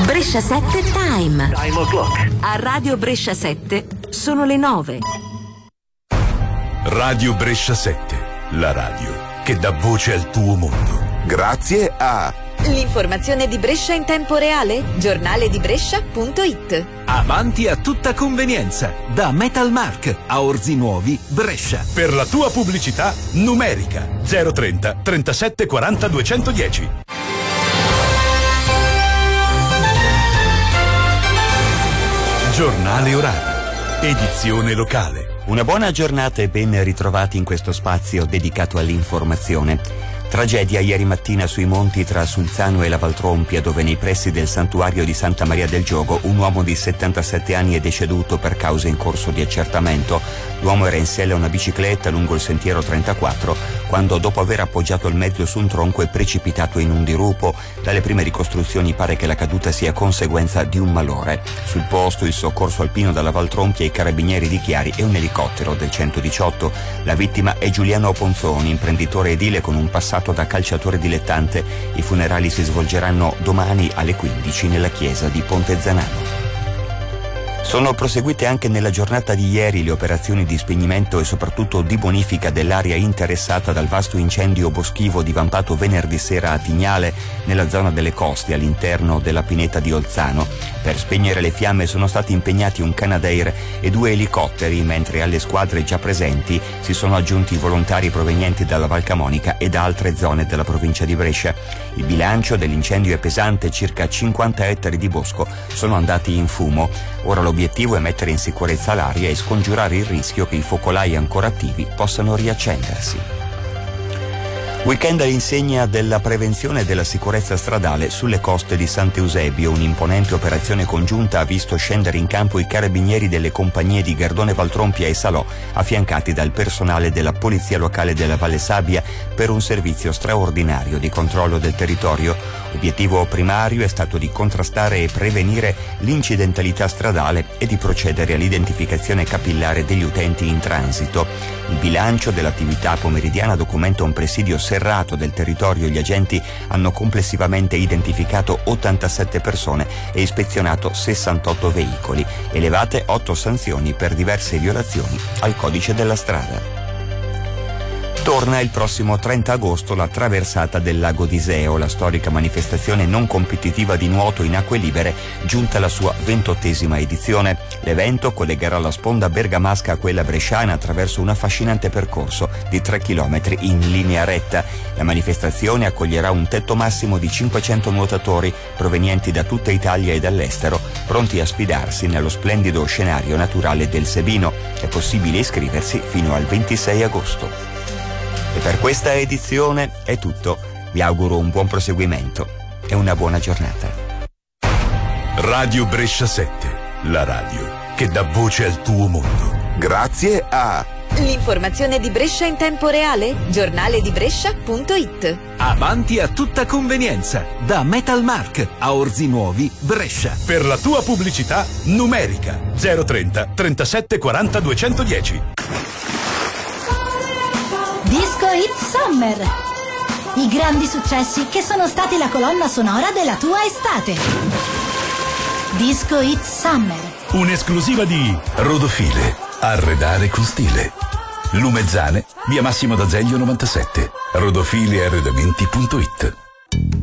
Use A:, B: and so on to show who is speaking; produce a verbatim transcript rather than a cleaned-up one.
A: Brescia sette Time.
B: Time o'clock.
A: A Radio Brescia sette sono le nove.
C: Radio Brescia sette, la radio che dà voce al tuo mondo.
D: Grazie a
E: l'informazione di Brescia in tempo reale, giornale di Brescia punto it.
F: Avanti a tutta convenienza, da Metal Mark a Orzi Nuovi, Brescia.
C: Per la tua pubblicità numerica zero trenta trentasette quaranta duecentodieci. Giornale orario, edizione locale.
G: Una buona giornata e ben ritrovati in questo spazio dedicato all'informazione. Tragedia ieri mattina sui monti tra Sulzano e la Valtrompia, dove nei pressi del santuario di Santa Maria del Giogo un uomo di settantasette anni è deceduto per cause in corso di accertamento. L'uomo era in sella a una bicicletta lungo il sentiero trentaquattro quando, dopo aver appoggiato il mezzo su un tronco, è precipitato in un dirupo. Dalle prime ricostruzioni pare che la caduta sia conseguenza di un malore. Sul posto il soccorso alpino dalla Valtrompia, i carabinieri di Chiari e un elicottero del centodiciotto. La vittima è Giuliano Ponzoni, imprenditore edile con un passato da calciatore dilettante. I funerali si svolgeranno domani alle quindici nella chiesa di Ponte Zanano. Sono proseguite anche nella giornata di ieri le operazioni di spegnimento e soprattutto di bonifica dell'area interessata dal vasto incendio boschivo divampato venerdì sera a Tignale, nella zona delle coste all'interno della pineta di Olzano. Per spegnere le fiamme sono stati impegnati un Canadair e due elicotteri, mentre alle squadre già presenti si sono aggiunti volontari provenienti dalla Val Camonica e da altre zone della provincia di Brescia. Il bilancio dell'incendio è pesante, circa cinquanta ettari di bosco sono andati in fumo. Ora l'obiettivo è mettere in sicurezza l'area e scongiurare il rischio che i focolai ancora attivi possano riaccendersi. Weekend all'insegna della prevenzione e della sicurezza stradale sulle coste di Sant'Eusebio. Un'imponente operazione congiunta ha visto scendere in campo i carabinieri delle compagnie di Gardone Valtrompia e Salò, affiancati dal personale della Polizia Locale della Valle Sabbia, per un servizio straordinario di controllo del territorio. L'obiettivo primario è stato di contrastare e prevenire l'incidentalità stradale e di procedere all'identificazione capillare degli utenti in transito. Il bilancio dell'attività pomeridiana documenta un presidio serrato del territorio. Gli agenti hanno complessivamente identificato ottantasette persone e ispezionato sessantotto veicoli, elevate otto sanzioni per diverse violazioni al codice della strada. Torna il prossimo trenta agosto la traversata del Lago d'Iseo, la storica manifestazione non competitiva di nuoto in acque libere, giunta alla sua ventottesima edizione. L'evento collegherà la sponda bergamasca a quella bresciana attraverso un affascinante percorso di tre chilometri in linea retta. La manifestazione accoglierà un tetto massimo di cinquecento nuotatori provenienti da tutta Italia e dall'estero, pronti a sfidarsi nello splendido scenario naturale del Sebino. È possibile iscriversi fino al ventisei agosto. E per questa edizione è tutto. Vi auguro un buon proseguimento e una buona giornata.
C: Radio Brescia sette, la radio che dà voce al tuo mondo.
D: Grazie a
E: l'informazione di Brescia in tempo reale, giornale di Brescia punto it.
F: Avanti a tutta convenienza, da Metal Mark a Orzi Nuovi, Brescia.
C: Per la tua pubblicità numerica zero trenta trentasette quaranta duecentodieci.
H: Disco Hit Summer. I grandi successi che sono stati la colonna sonora della tua estate. Disco Hit Summer.
C: Un'esclusiva di Rodofile. Arredare con stile. Lumezzane, via Massimo d'Azeglio novantasette. rodofile arredamenti punto it.